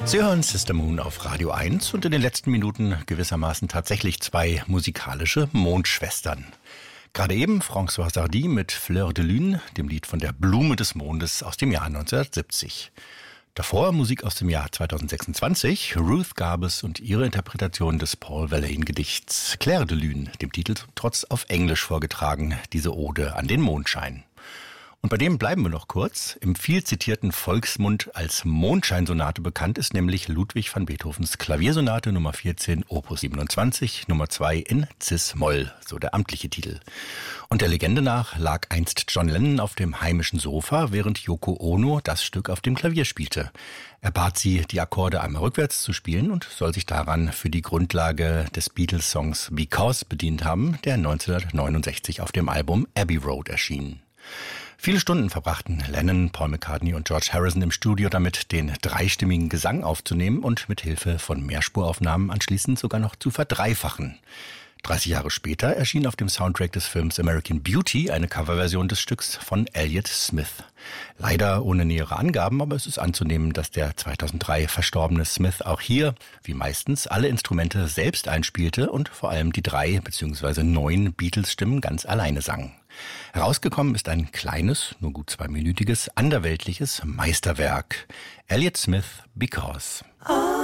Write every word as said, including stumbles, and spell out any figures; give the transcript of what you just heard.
Sie hören Sister Moon auf Radio eins und in den letzten Minuten gewissermaßen tatsächlich zwei musikalische Mondschwestern. Gerade eben Françoise Hardy mit Fleur de Lune, dem Lied von der Blume des Mondes aus dem Jahr neunzehnhundertsiebzig. Davor Musik aus dem Jahr zweitausendsechsundzwanzig, Ruth Garbus und ihre Interpretation des Paul Verlaine-Gedichts Clair de Lune, dem Titel trotz auf Englisch vorgetragen, diese Ode an den Mondschein. Und bei dem bleiben wir noch kurz. Im viel zitierten Volksmund als Mondscheinsonate bekannt ist nämlich Ludwig van Beethovens Klaviersonate Nummer vierzehn, Opus siebenundzwanzig, Nummer zwei in Cis-Moll, so der amtliche Titel. Und der Legende nach lag einst John Lennon auf dem heimischen Sofa, während Yoko Ono das Stück auf dem Klavier spielte. Er bat sie, die Akkorde einmal rückwärts zu spielen und soll sich daran für die Grundlage des Beatles-Songs Because bedient haben, der neunzehnhundertneunundsechzig auf dem Album Abbey Road erschien. Viele Stunden verbrachten Lennon, Paul McCartney und George Harrison im Studio damit, den dreistimmigen Gesang aufzunehmen und mit Hilfe von Mehrspuraufnahmen anschließend sogar noch zu verdreifachen. dreißig Jahre später erschien auf dem Soundtrack des Films American Beauty eine Coverversion des Stücks von Elliott Smith. Leider ohne nähere Angaben, aber es ist anzunehmen, dass der zweitausenddrei verstorbene Smith auch hier, wie meistens, alle Instrumente selbst einspielte und vor allem die drei bzw. neun Beatles-Stimmen ganz alleine sang. Herausgekommen ist ein kleines, nur gut zweiminütiges, anderweltliches Meisterwerk. Elliott Smith, Because.